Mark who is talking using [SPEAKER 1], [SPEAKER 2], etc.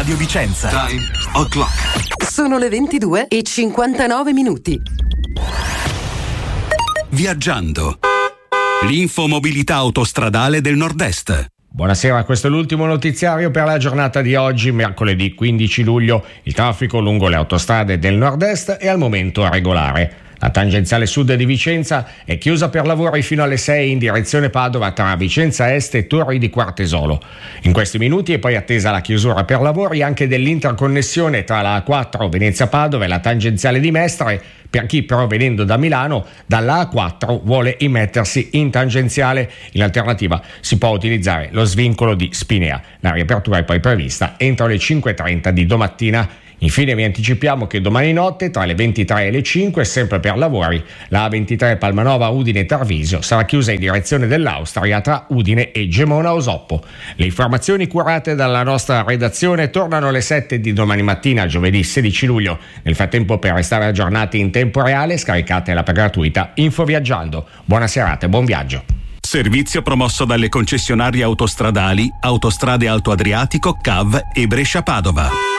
[SPEAKER 1] Radio Vicenza.
[SPEAKER 2] Time o'clock.
[SPEAKER 3] Sono le 22:59.
[SPEAKER 1] Viaggiando. L'infomobilità autostradale del Nord-Est.
[SPEAKER 4] Buonasera, questo è l'ultimo notiziario per la giornata di oggi, mercoledì 15 luglio. Il traffico lungo le autostrade del Nord-Est è al momento regolare. La tangenziale sud di Vicenza è chiusa per lavori fino alle 6 in direzione Padova tra Vicenza Est e Torri di Quartesolo. In questi minuti è poi attesa la chiusura per lavori anche dell'interconnessione tra la A4 Venezia-Padova e la tangenziale di Mestre, per chi però venendo da Milano dalla A4 vuole immettersi in tangenziale. In alternativa si può utilizzare lo svincolo di Spinea. La riapertura è poi prevista entro le 5:30 di domattina. Infine vi anticipiamo che domani notte tra le 23 e le 5, sempre per lavori, la A23 Palmanova Udine Tarvisio sarà chiusa in direzione dell'Austria tra Udine e Gemona Osoppo. Le informazioni curate dalla nostra redazione tornano alle 7 di domani mattina, giovedì 16 luglio. Nel frattempo, per restare aggiornati in tempo reale, scaricate l'app gratuita Info Viaggiando. Buona serata e buon viaggio.
[SPEAKER 1] Servizio promosso dalle concessionarie autostradali Autostrade Alto Adriatico, CAV e Brescia Padova.